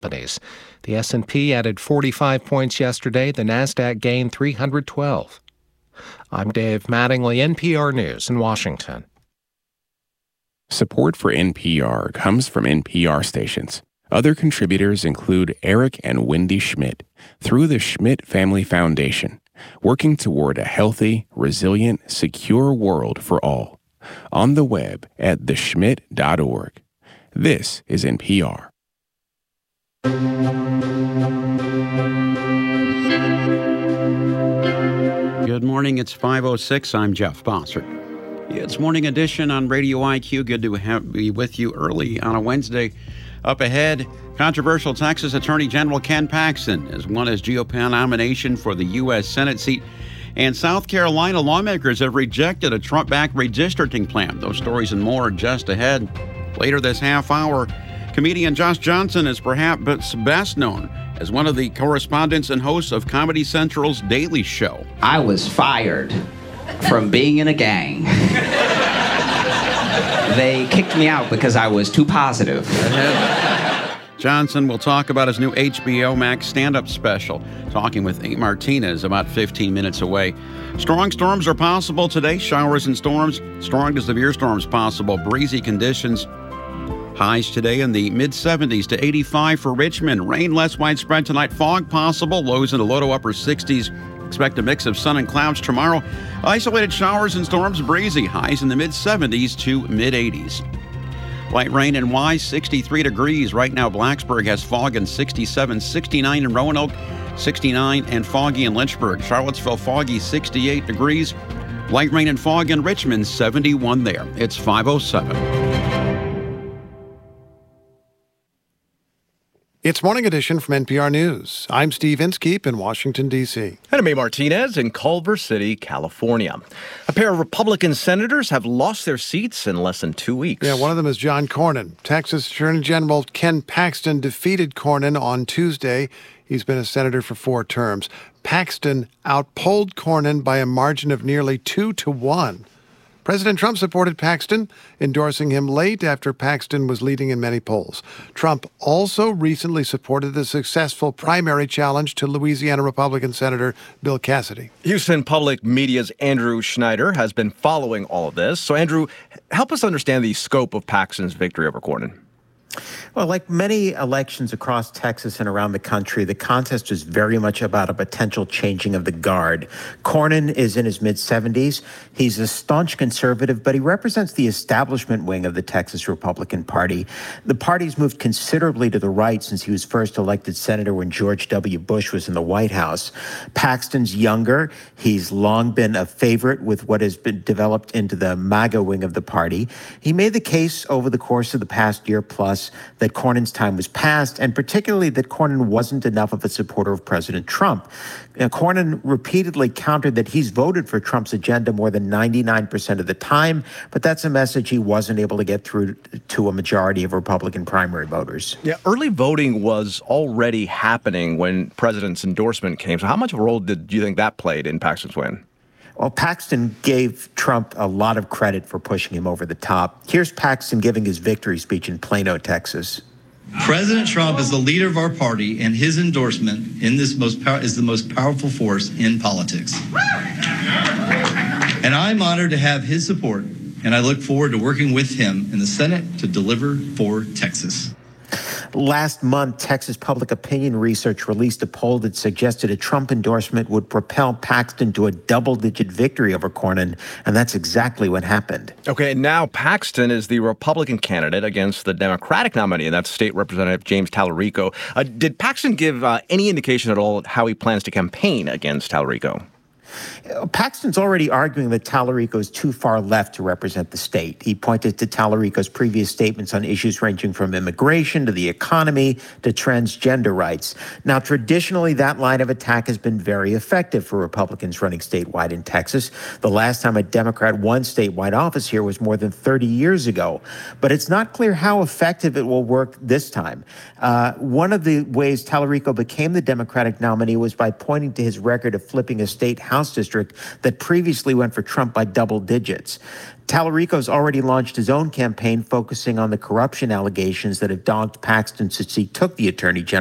companies. The S&P added 45 points yesterday. The Nasdaq gained 312. I'm Dave Mattingly, NPR News in Washington. Support for NPR comes from NPR stations. Other contributors include Eric and Wendy Schmidt through the Schmidt Family Foundation, working toward a healthy, resilient, secure world for all. On the web at theschmidt.org. This is NPR. Good morning. It's 5:06. I'm Jeff Bossert. It's Morning Edition on Radio IQ. Good to be with you early on a Wednesday. Up ahead, controversial Texas Attorney General Ken Paxton has won his GOP nomination for the U.S. Senate seat. And South Carolina lawmakers have rejected a Trump-backed redistricting plan. Those stories and more just ahead. Later this half hour, comedian Josh Johnson is perhaps best known as one of the correspondents and hosts of Comedy Central's Daily Show. I was fired from being in a gang. They kicked me out because I was too positive. Johnson will talk about his new HBO Max stand-up special, talking with A. Martinez about 15 minutes away. Strong storms are possible today, showers and storms. Strong to severe storms possible, breezy conditions. Highs today in the mid-70s to 85 for Richmond. Rain less widespread tonight, fog possible, lows in the low to upper 60s. Expect a mix of sun and clouds tomorrow. Isolated showers and storms, breezy. Highs in the mid-70s to mid-80s. Light rain in Wise, 63 degrees. Right now, Blacksburg has fog and 67, 69 in Roanoke, 69 and foggy in Lynchburg. Charlottesville, foggy, 68 degrees. Light rain and fog in Richmond, 71 there. It's 5:07. It's Morning Edition from NPR News. I'm Steve Inskeep in Washington, D.C. And I'm A. Martinez in Culver City, California. A pair of Republican senators have lost their seats in less than 2 weeks. Yeah, one of them is John Cornyn. Texas Attorney General Ken Paxton defeated Cornyn on Tuesday. He's been a senator for 4 terms. Paxton outpolled Cornyn by a margin of nearly 2-1. President Trump supported Paxton, endorsing him late after Paxton was leading in many polls. Trump also recently supported the successful primary challenge to Louisiana Republican Senator Bill Cassidy. Houston Public Media's Andrew Schneider has been following all of this. So, Andrew, help us understand the scope of Paxton's victory over Cornyn. Well, like many elections across Texas and around the country, the contest is very much about a potential changing of the guard. Cornyn is in his mid-70s. He's a staunch conservative, but he represents the establishment wing of the Texas Republican Party. The party's moved considerably to the right since he was first elected senator when George W. Bush was in the White House. Paxton's younger. He's long been a favorite with what has been developed into the MAGA wing of the party. He made the case over the course of the past year plus that Cornyn's time was past, and particularly that Cornyn wasn't enough of a supporter of President Trump. Cornyn repeatedly countered that he's voted for Trump's agenda more than 99% of the time, but that's a message he wasn't able to get through to a majority of Republican primary voters. Yeah, early voting was already happening when President's endorsement came. So how much of a role do you think that played in Paxton's win? Well, Paxton gave Trump a lot of credit for pushing him over the top. Here's Paxton giving his victory speech in Plano, Texas. President Trump is the leader of our party, and his endorsement in this is the most powerful force in politics. And I'm honored to have his support, and I look forward to working with him in the Senate to deliver for Texas. Last month, Texas Public Opinion Research released a poll that suggested a Trump endorsement would propel Paxton to a double-digit victory over Cornyn, and that's exactly what happened. Okay, now Paxton is the Republican candidate against the Democratic nominee, and that's State Representative James Tallarico. Did Paxton give any indication at all how he plans to campaign against Tallarico? Paxton's already arguing that Tallarico is too far left to represent the state. He pointed to Tallarico's previous statements on issues ranging from immigration to the economy to transgender rights. Now, traditionally, that line of attack has been very effective for Republicans running statewide in Texas. The last time a Democrat won statewide office here was more than 30 years ago. But it's not clear how effective it will work this time. One of the ways Tallarico became the Democratic nominee was by pointing to his record of flipping a state House district district that previously went for Trump by double digits. Tallarico's already launched his own campaign focusing on the corruption allegations that have dogged Paxton since he took the attorney general